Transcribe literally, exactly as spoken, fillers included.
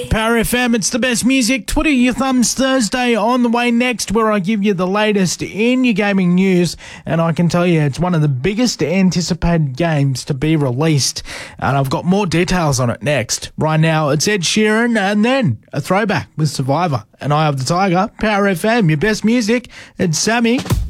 Power F M, it's the best music. Twitter your thumbs Thursday on the way next, where I give you the latest in your gaming news. And I can tell you it's one of the biggest anticipated games to be released. And I've got more details on it next. Right now, it's Ed Sheeran and then a throwback with Survivor. And I have the Tiger, Power F M, your best music. It's Sammy.